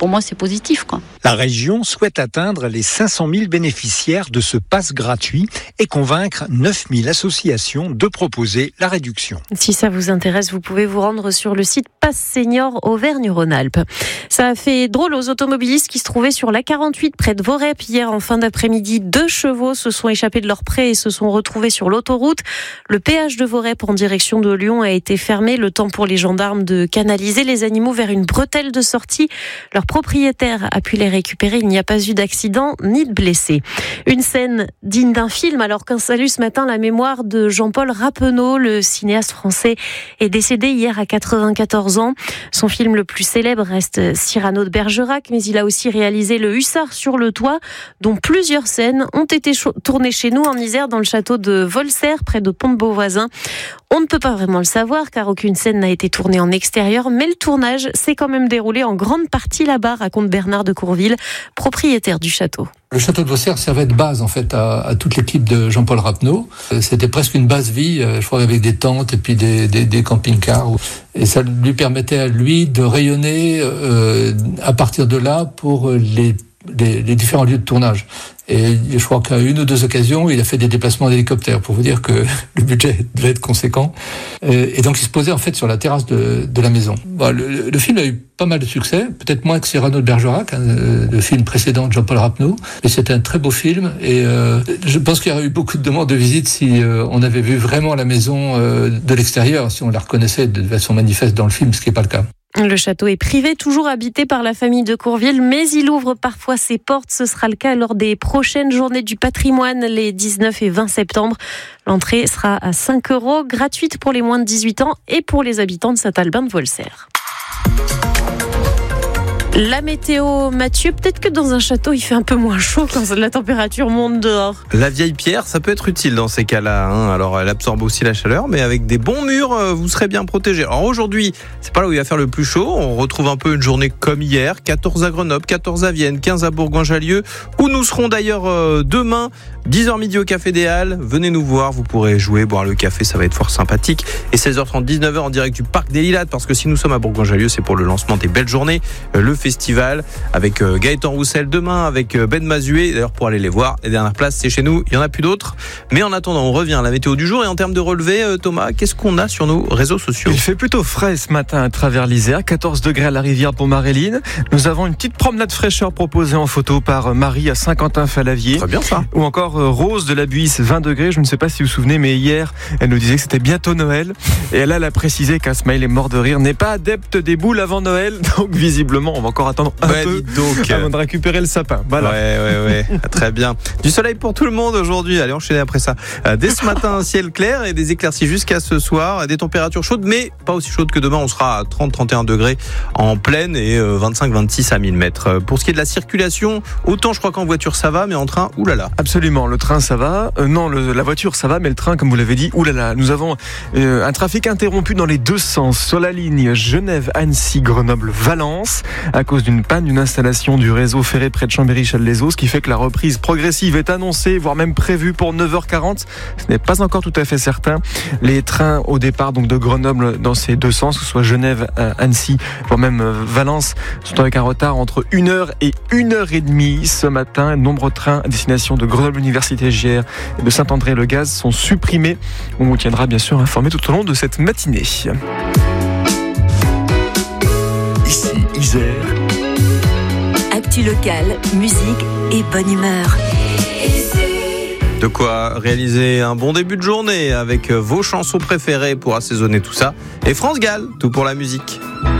pour moi, c'est positif, quoi. La région souhaite atteindre les 500 000 bénéficiaires de ce pass gratuit et convaincre 9 000 associations de proposer la réduction. Si ça vous intéresse, vous pouvez vous rendre sur le site Pass Senior Auvergne-Rhône-Alpes. Ça a fait drôle aux automobilistes qui se trouvaient sur l'A48 près de Vorep hier en fin d'après-midi. 2 chevaux se sont échappés de leur pré et se sont retrouvés sur l'autoroute. Le péage de Vorep en direction de Lyon a été fermé. Le temps pour les gendarmes de canaliser les animaux vers une bretelle de sortie. Leur propriétaire a pu les récupérer. Il n'y a pas eu d'accident ni de blessés. Une scène digne d'un film alors qu'on salue ce matin la mémoire de Jean-Paul Rappeneau. Le cinéaste français est décédé hier à 94 ans. Son film le plus célèbre reste Cyrano de Bergerac, mais il a aussi réalisé Le Hussard sur le toit, dont plusieurs scènes ont été tournées chez nous en Isère dans le château de Volserre près de Pont-de-Beauvoisin. On ne peut pas vraiment le savoir car aucune scène n'a été tournée en extérieur, mais le tournage s'est quand même déroulé en grande partie là-bas, raconte Bernard de Courville, propriétaire du château. Le château de Volserre servait de base en fait à toute l'équipe de Jean-Paul Rappeneau. C'était presque une base vie, je crois, avec des tentes et puis des camping-cars. Et ça lui permettait à lui de rayonner à partir de là pour les différents lieux de tournage. Et je crois qu'à une ou 2 occasions, il a fait des déplacements d'hélicoptère pour vous dire que le budget devait être conséquent. Et donc, il se posait en fait sur la terrasse de la maison. Bon, le film a eu pas mal de succès, peut-être moins que Cyrano de Bergerac, le film précédent de Jean-Paul Rappeneau. Mais c'était un très beau film et je pense qu'il y aurait eu beaucoup de demandes de visite si on avait vu vraiment la maison de l'extérieur, si on la reconnaissait de façon manifeste dans le film, ce qui n'est pas le cas. Le château est privé, toujours habité par la famille de Courville, mais il ouvre parfois ses portes. Ce sera le cas lors des prochaines journées du patrimoine, les 19 et 20 septembre. L'entrée sera à 5 €, gratuite pour les moins de 18 ans et pour les habitants de Saint-Albin de Volserre. La météo, Mathieu, peut-être que dans un château, il fait un peu moins chaud quand la température monte dehors. La vieille pierre, ça peut être utile dans ces cas-là. Alors, elle absorbe aussi la chaleur, mais avec des bons murs, vous serez bien protégé. Alors aujourd'hui, c'est pas là où il va faire le plus chaud. On retrouve un peu une journée comme hier. 14 à Grenoble, 14 à Vienne, 15 à Bourgoin-Jallieu, où nous serons d'ailleurs demain, 10h midi au Café des Halles. Venez nous voir, vous pourrez jouer, boire le café, ça va être fort sympathique. Et 16h30, 19h en direct du Parc des Lilas, parce que si nous sommes à Bourgoin-Jallieu, c'est pour le lancement des Belles Journées, le festival avec Gaëtan Roussel demain, avec Ben Mazué. D'ailleurs, pour aller les voir, les dernières places, c'est chez nous. Il n'y en a plus d'autres. Mais en attendant, on revient à la météo du jour. Et en termes de relevé, Thomas, qu'est-ce qu'on a sur nos réseaux sociaux ? Il fait plutôt frais ce matin à travers l'Isère. 14 degrés à la Rivière pour Maréline. Nous avons une petite promenade fraîcheur proposée en photo par Marie à Saint-Quentin-Falavier. Très bien ça. Ou encore Rose de la Buisse, 20 degrés. Je ne sais pas si vous vous souvenez, mais hier, elle nous disait que c'était bientôt Noël. Et elle a précisé qu'Asmaël est mort de rire, n'est pas adepte des boules avant Noël. Donc visiblement, on va encore attendre un peu avant de récupérer le sapin. Voilà. Ouais. Très bien. Du soleil pour tout le monde aujourd'hui. Allez, enchaîner après ça. Dès ce matin, ciel clair et des éclaircies jusqu'à ce soir. Des températures chaudes, mais pas aussi chaudes que demain. On sera à 30-31 degrés en plaine et 25-26 à 1000 mètres. Pour ce qui est de la circulation, autant je crois qu'en voiture ça va, mais en train, oulala. Absolument, le train ça va. La voiture ça va, mais le train, comme vous l'avez dit, oulala. Nous avons un trafic interrompu dans les deux sens sur la ligne Genève-Annecy-Grenoble-Valence à cause d'une panne d'une installation du réseau ferré près de Chambéry-Chasles-les-Eaux, ce qui fait que la reprise progressive est annoncée, voire même prévue pour 9h40. Ce n'est pas encore tout à fait certain. Les trains au départ donc de Grenoble dans ces deux sens, que ce soit Genève, Annecy, voire même Valence, sont avec un retard entre 1h et 1h30 ce matin. Nombreux trains à destination de Grenoble Université JR et de Saint-André-le-Gaz sont supprimés. On vous tiendra bien sûr informé tout au long de cette matinée. Ici Isère. Actu locale, musique et bonne humeur. De quoi réaliser un bon début de journée avec vos chansons préférées pour assaisonner tout ça. Et France Gall, tout pour la musique.